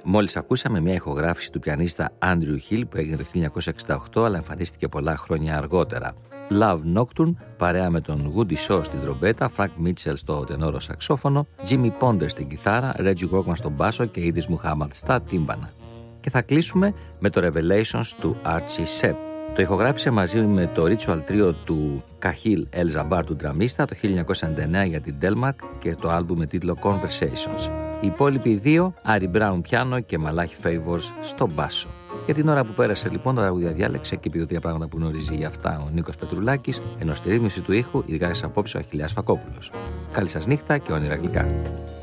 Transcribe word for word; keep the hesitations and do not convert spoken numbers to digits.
Μόλις ακούσαμε μια ηχογράφηση του πιανίστα Andrew Hill που έγινε το χίλια εννιακόσια εξήντα οκτώ, αλλά εμφανίστηκε πολλά χρόνια αργότερα. Love Nocturne, παρέα με τον Woody Shaw στην τρομπέτα, Frank Mitchell στο τενόρο σαξόφωνο, Jimmy Ponder στην κιθάρα, Reggie Workman στον μπάσο και Idris Muhammad στα τύμπανα. Και θα κλείσουμε με το Revelations του Archie Shepp. Το ηχογράφησε μαζί με το Ritual Trio του Kahil El-Jabbar του ντραμίστα το χίλια εννιακόσια ενενήντα εννέα για την Delmark και το άλμπουμ με τίτλο Conversations. Οι υπόλοιποι δύο, Ari Brown πιάνο και Malachi Favors στο μπάσο. Για την ώρα που πέρασε λοιπόν, τα τραγούδια διάλεξε και είπε τρία πράγματα που γνωρίζει για αυτά ο Νίκος Πετρουλάκης, ενώ στη ρύθμιση του ήχου ειδικά απόψε ο Αχιλλέας Φακόπουλος. Καλή σας νύχτα και όνειρα γλυκά.